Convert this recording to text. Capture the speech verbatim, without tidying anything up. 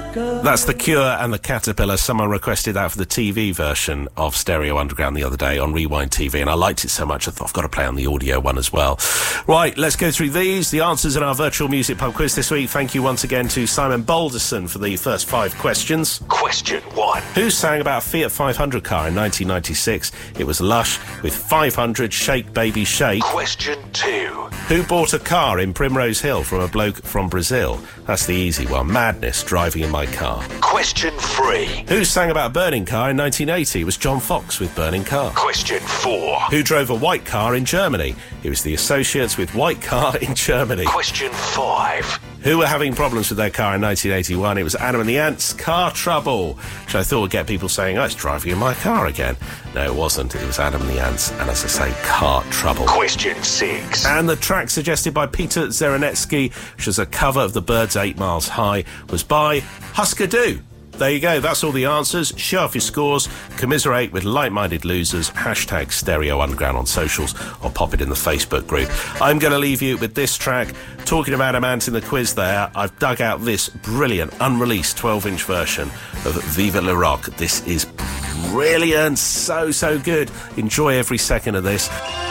That's The Cure and The Caterpillar. Someone requested that for the T V version of Stereo Underground the other day on Rewind T V, and I liked it so much I thought I've got to play on the audio one as well. Right, let's go through these. The answers in our virtual music pub quiz this week. Thank you once again to Simon Balderson for the first five questions. Question one. Who sang about a Fiat five hundred car in nineteen ninety-six? It was Lush with five hundred Shake Baby Shake. Question two. Who bought a car in Primrose Hill from a bloke from Brazil? That's the easy one. Madness, driving in my car. Question three. Who sang about a burning car in nineteen eighty? It was John Fox with Burning Car. Question four. Who drove a white car in Germany? It was the Associates with White Car in Germany. Question five. Who were having problems with their car in nineteen eighty-one? It was Adam and the Ants, Car Trouble, which I thought would get people saying, oh, it's driving in my car again. No, it wasn't. It was Adam and the Ants, and as I say, Car Trouble. Question six. And the track suggested by Peter Zeranetsky, which was a cover of the Byrds' Eight Miles High, was by Husker Du. There you go, that's all the answers. Show off your scores, commiserate with like-minded losers, hashtag Stereo Underground on socials, or pop it in the Facebook group. I'm going to leave you with this track. Talking about Adam Ant in the quiz there, I've dug out this brilliant, unreleased twelve-inch version of Viva Le Rock. This is brilliant, so, so good. Enjoy every second of this.